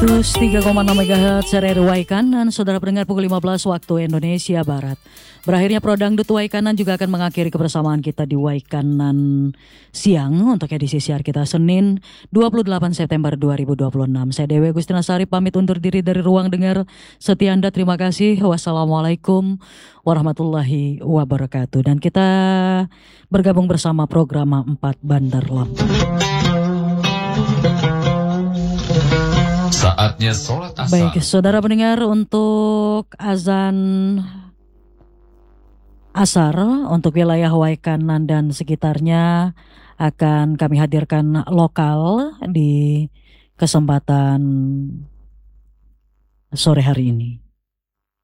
103,6 MHz RRI Waikanan, saudara pendengar pukul 15 waktu Indonesia Barat. Berakhirnya Pro Dangdut Waikanan juga akan mengakhiri kebersamaan kita di Waikanan siang untuk edisi siar kita Senin 28 September 2026. Saya Dewi Agustina Sari pamit undur diri dari ruang dengar setia Anda. Terima kasih. Wassalamualaikum warahmatullahi wabarakatuh. Dan kita bergabung bersama program 4 Bandar Lampung. Saatnya sholat asar. Baik, saudara pendengar, untuk azan asar untuk wilayah Waikanan dan sekitarnya akan kami hadirkan lokal di kesempatan sore hari ini.